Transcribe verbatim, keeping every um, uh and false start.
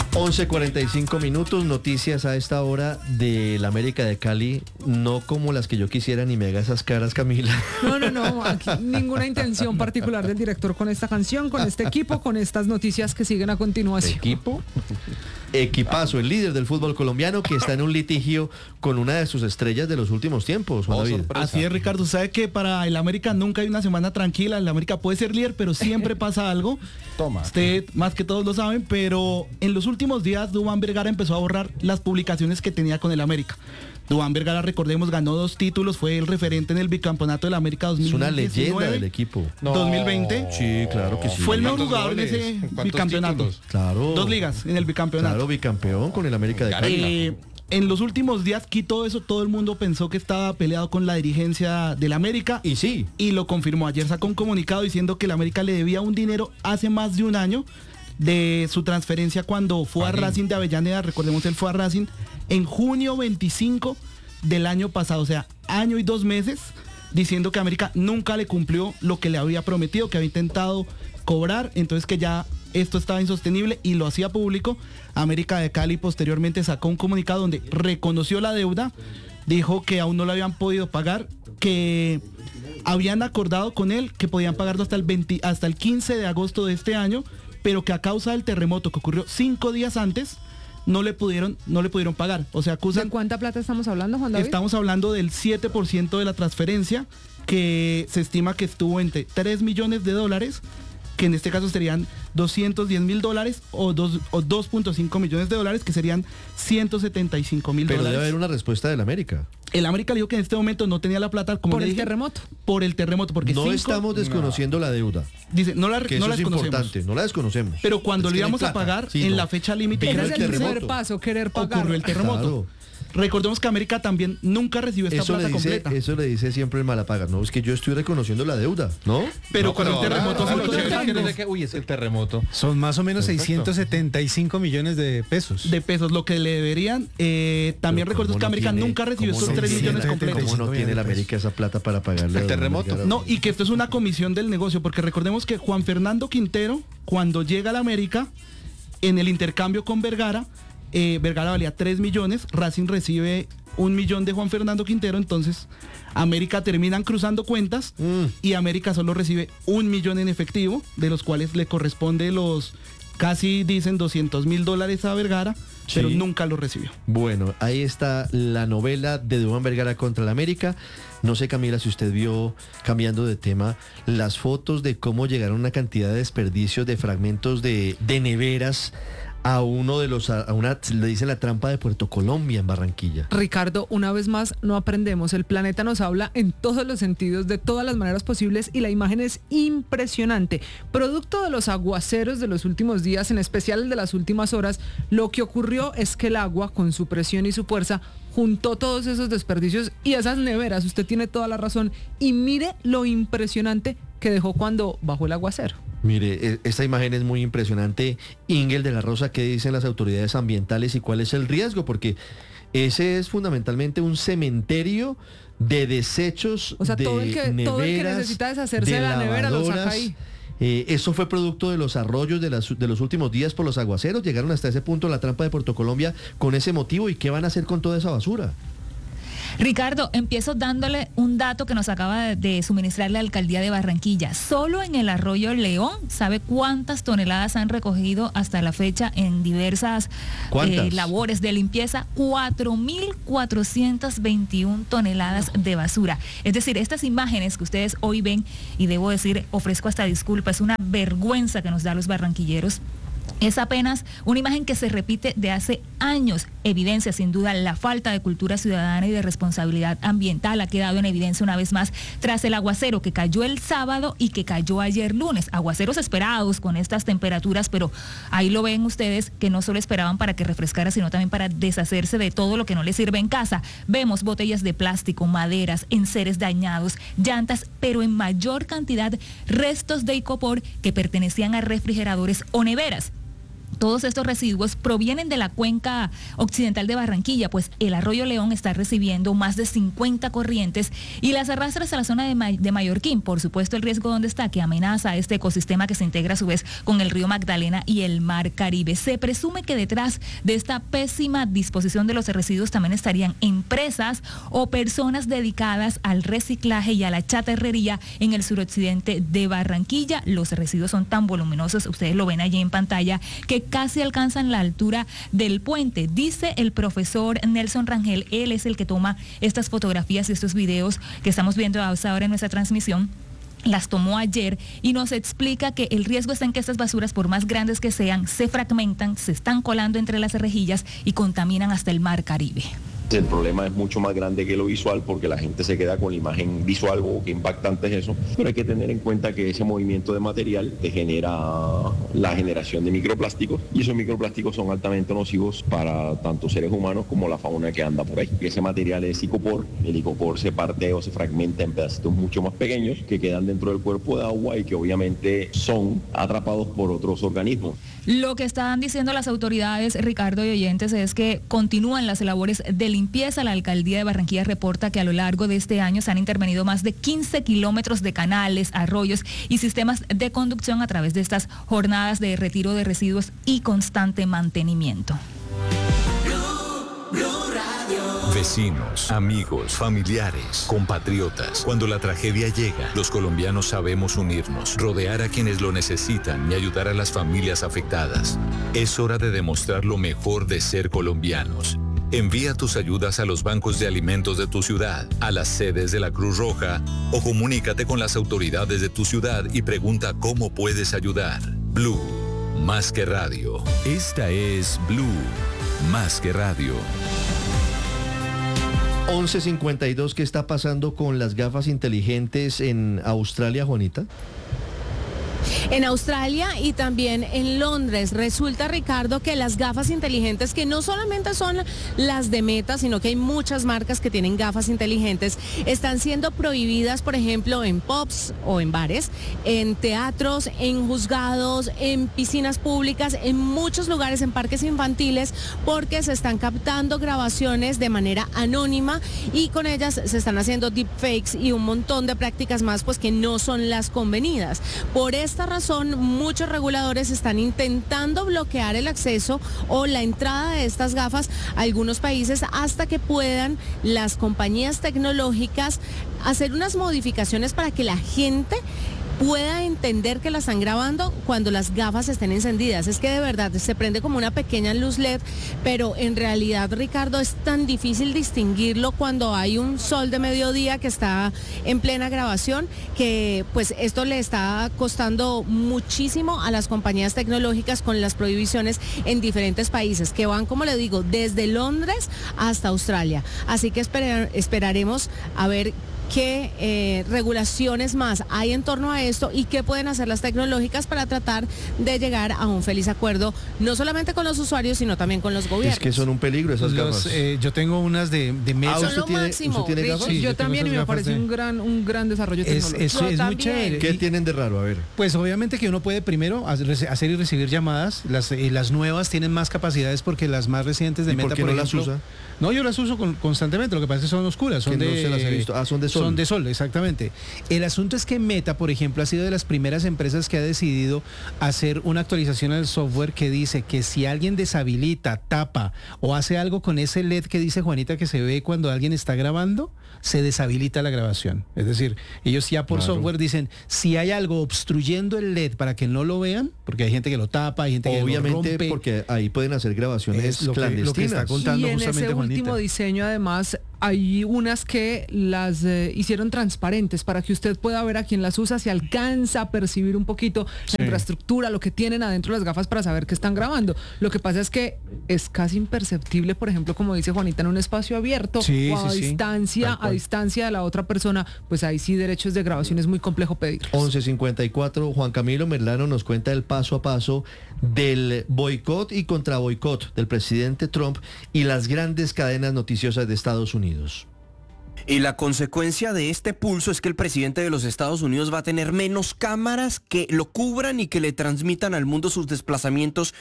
once cuarenta y cinco minutos, noticias a esta hora del América de Cali, no como las que yo quisiera, ni me haga esas caras, Camila. No, no, no, aquí ninguna intención particular del director con esta canción, con este equipo, con estas noticias que siguen a continuación. ¿Equipo? Equipazo, el líder del fútbol colombiano que está en un litigio con una de sus estrellas de los últimos tiempos, Juan Oh, David. sorpresa. Así es, Ricardo. Sabe que para el América nunca hay una semana tranquila. El América puede ser líder, pero siempre pasa algo. Toma. Usted más que todos lo saben, pero en los últimos días Duván Vergara empezó a borrar las publicaciones que tenía con el América. Duván Vergara, recordemos, ganó dos títulos, fue el referente en el bicampeonato del América dos mil Es diecinueve. una leyenda del equipo. No. dos mil veinte. Sí, claro que sí. Fue el mejor ¿Cuántos jugador en goles? ese ¿Cuántos bicampeonato. títulos? Claro. Dos ligas en el bicampeonato. Claro, bicampeón con el América de Cali. Eh, en los últimos días quitó eso, todo el mundo pensó que estaba peleado con la dirigencia del América Y sí, y lo confirmó. Ayer sacó un comunicado diciendo que el América le debía un dinero hace más de un año de su transferencia cuando fue a Paguín. Racing de Avellaneda. Recordemos, él fue a Racing en junio veinticinco del año pasado, o sea, año y dos meses, diciendo que América nunca le cumplió lo que le había prometido, que había intentado cobrar, entonces que ya esto estaba insostenible y lo hacía público. América de Cali posteriormente sacó un comunicado donde reconoció la deuda, dijo que aún no lo habían podido pagar, que habían acordado con él que podían pagarlo hasta el veinte, hasta el quince de agosto de este año, pero que a causa del terremoto que ocurrió cinco días antes, no le pudieron, no le pudieron pagar. O sea, acusan. ¿De cuánta plata estamos hablando, Juan David? Estamos hablando del siete por ciento de la transferencia, que se estima que estuvo entre tres millones de dólares, que en este caso serían doscientos diez mil dólares, o, dos, o dos punto cinco millones de dólares, que serían ciento setenta y cinco mil pero dólares. debe haber una respuesta del América. El América le dijo que en este momento no tenía la plata, como Por le el dije, terremoto. por el terremoto, porque No cinco- estamos desconociendo la deuda, dice, no la, que no eso la es desconocemos. importante, no la desconocemos. Pero cuando Es lo que no hay íbamos a plata. pagar, Sí, en no. la fecha límite, Vino Ese el es el terremoto. primer paso, querer pagar. ocurrió el terremoto. Claro. Recordemos que América también nunca recibió esta Eso le, plata dice, completa. eso le dice siempre el malapaga. No, es que yo estoy reconociendo la deuda, ¿no? Pero No, con el ahora- terremoto ahora se lo lo chévere es que dejando desde que- Uy, es el terremoto. Son más o menos Perfecto. seiscientos setenta y cinco millones de pesos. de pesos, lo que le deberían. Eh, también Pero recordemos ¿cómo que no América tiene- nunca recibió cómo estos no tres tiene- millones setenta y completos. ¿Cómo no tiene la América esa plata para pagarle? a El don terremoto. Vergara? No, y que esto es una comisión del negocio, porque recordemos que Juan Fernando Quintero, cuando llega a la América, en el intercambio con Vergara, eh, Vergara valía tres millones, Racing recibe un millón de Juan Fernando Quintero, entonces América terminan cruzando cuentas Mm. y América solo recibe un millón en efectivo, de los cuales le corresponde los casi dicen doscientos mil dólares a Vergara, pero Sí. nunca lo recibió. Bueno, ahí está la novela de Duván Vergara contra la América. No sé, Camila, si usted vio, cambiando de tema, las fotos de cómo llegaron una cantidad de desperdicios de fragmentos de, de neveras a uno de los, a una, le dicen la trampa de Puerto Colombia en Barranquilla. Ricardo, una vez más no aprendemos. El planeta nos habla en todos los sentidos, de todas las maneras posibles, y la imagen es impresionante. Producto de los aguaceros de los últimos días, en especial el de las últimas horas, lo que ocurrió es que el agua, con su presión y su fuerza, juntó todos esos desperdicios y esas neveras. Usted tiene toda la razón. Y mire lo impresionante que dejó cuando bajó el aguacero. Mire, e- esta imagen es muy impresionante. Ingel de la Rosa, ¿qué dicen las autoridades ambientales y cuál es el riesgo? Porque ese es fundamentalmente un cementerio de desechos, O sea, de todo el que- neveras, todo el que necesita deshacerse de la nevera lo saca lavadoras. ahí. Eh, eso fue producto de los arroyos de, las- de los últimos días por los aguaceros. Llegaron hasta ese punto la trampa de Puerto Colombia con ese motivo. ¿Y qué van a hacer con toda esa basura? Ricardo, empiezo dándole un dato que nos acaba de, de suministrar la alcaldía de Barranquilla. Solo en el arroyo León, ¿sabe cuántas toneladas han recogido hasta la fecha en diversas ¿Cuántas? eh, labores de limpieza? cuatro mil cuatrocientas veintiuna toneladas de basura. Es decir, estas imágenes que ustedes hoy ven, y debo decir, ofrezco hasta disculpas, es una vergüenza que nos da a los barranquilleros. Es apenas una imagen que se repite de hace años. Evidencia sin duda la falta de cultura ciudadana y de responsabilidad ambiental. Ha quedado en evidencia una vez más tras el aguacero que cayó el sábado y que cayó ayer lunes. Aguaceros esperados con estas temperaturas, pero ahí lo ven ustedes que no solo esperaban para que refrescara, sino también para deshacerse de todo lo que no les sirve en casa. Vemos botellas de plástico, maderas, enseres dañados, llantas, pero en mayor cantidad restos de icopor que pertenecían a refrigeradores o neveras. Todos estos residuos provienen de la cuenca occidental de Barranquilla, pues el arroyo León está recibiendo más de cincuenta corrientes y las arrastra hasta la zona de, Ma- de Mallorquín. Por supuesto, el riesgo donde está, que amenaza a este ecosistema que se integra a su vez con el río Magdalena y el mar Caribe. Se presume que detrás de esta pésima disposición de los residuos también estarían empresas o personas dedicadas al reciclaje y a la chatarrería en el suroccidente de Barranquilla. Los residuos son tan voluminosos, ustedes lo ven allí en pantalla, que casi alcanzan la altura del puente. Dice el profesor Nelson Rangel, él es el que toma estas fotografías y estos videos que estamos viendo hasta ahora en nuestra transmisión. Las tomó ayer y nos explica que el riesgo está en que estas basuras, por más grandes que sean, se fragmentan, se están colando entre las rejillas y contaminan hasta el mar Caribe. El problema es mucho más grande que lo visual porque la gente se queda con la imagen visual o qué impactante es eso, pero hay que tener en cuenta que ese movimiento de material te genera la generación de microplásticos y esos microplásticos son altamente nocivos para tanto seres humanos como la fauna que anda por ahí. Ese material es icopor, el icopor se parte o se fragmenta en pedacitos mucho más pequeños que quedan dentro del cuerpo de agua y que obviamente son atrapados por otros organismos. Lo que están diciendo las autoridades, Ricardo y oyentes, es que continúan las labores de limpieza. La alcaldía de Barranquilla reporta que a lo largo de este año se han intervenido más de quince kilómetros de canales, arroyos y sistemas de conducción a través de estas jornadas de retiro de residuos y constante mantenimiento. Vecinos, amigos, familiares, compatriotas. Cuando la tragedia llega, los colombianos sabemos unirnos, rodear a quienes lo necesitan y ayudar a las familias afectadas. Es hora de demostrar lo mejor de ser colombianos. Envía tus ayudas a los bancos de alimentos de tu ciudad, a las sedes de la Cruz Roja o comunícate con las autoridades de tu ciudad y pregunta cómo puedes ayudar. Blue, más que radio. Esta es Blue, más que radio. once cincuenta y dos, ¿qué está pasando con las gafas inteligentes en Australia, Juanita? En Australia y también en Londres. Resulta, Ricardo, que las gafas inteligentes, que no solamente son las de Meta, sino que hay muchas marcas que tienen gafas inteligentes, están siendo prohibidas, por ejemplo, en pubs o en bares, en teatros, en juzgados, en piscinas públicas, en muchos lugares, en parques infantiles, porque se están captando grabaciones de manera anónima y con ellas se están haciendo deepfakes y un montón de prácticas más, pues que no son las convenidas. Por esta razón, muchos reguladores están intentando bloquear el acceso o la entrada de estas gafas a algunos países hasta que puedan las compañías tecnológicas hacer unas modificaciones para que la gente pueda entender que la están grabando cuando las gafas estén encendidas. Es que de verdad se prende como una pequeña luz L E D, pero en realidad, Ricardo, es tan difícil distinguirlo cuando hay un sol de mediodía que está en plena grabación, que pues esto le está costando muchísimo a las compañías tecnológicas con las prohibiciones en diferentes países, que van, como le digo, desde Londres hasta Australia. Así que esperar, esperaremos a ver qué eh, regulaciones más hay en torno a esto y qué pueden hacer las tecnológicas para tratar de llegar a un feliz acuerdo, no solamente con los usuarios, sino también con los gobiernos. Es que son un peligro esas Los, gafas. eh, yo tengo unas de, de Meta. Ah, Son ¿usted lo tiene, máximo, ¿usted tiene gafas? Sí, yo, yo tengo también y esas me gafas parece de- un gran, un gran desarrollo Es, tecnológico. eso Yo es muy también. chévere. ¿Qué Y- tienen de raro? A ver. Pues obviamente que uno puede primero hacer hacer y recibir llamadas. Las, eh, las nuevas tienen más capacidades porque las más recientes de ¿Y por Meta, qué por no las ejemplo, usa? No, yo las uso con- constantemente, lo que pasa es que son oscuras, son Que no de, se las he visto. Ah, son de sol. Son de sol, exactamente. El asunto es que Meta, por ejemplo, ha sido de las primeras empresas que ha decidido hacer una actualización al software que dice que si alguien deshabilita, tapa o hace algo con ese L E D que dice Juanita que se ve cuando alguien está grabando, se deshabilita la grabación. Es decir, ellos ya por Claro. software dicen, si hay algo obstruyendo el L E D para que no lo vean, porque hay gente que lo tapa, hay gente que Obviamente, lo rompe. porque ahí pueden hacer grabaciones Es lo que- lo que clandestinas. está contando Y en justamente ese último Juanita. diseño, además, hay unas que las eh, hicieron transparentes para que usted pueda ver a quién las usa, si alcanza a percibir un poquito la infraestructura, lo que tienen adentro las gafas para saber que están grabando. Lo que pasa es que es casi imperceptible, por ejemplo, como dice Juanita, en un espacio abierto Sí, o a sí, sí, distancia, tal a cual. distancia de la otra persona, pues ahí sí derechos de grabación es muy complejo pedir. once cincuenta y cuatro, Juan Camilo Merlano nos cuenta el paso a paso del boicot y contra boicot del presidente Trump y las grandes cadenas noticiosas de Estados Unidos. Y la consecuencia de este pulso es que el presidente de los Estados Unidos va a tener menos cámaras que lo cubran y que le transmitan al mundo sus desplazamientos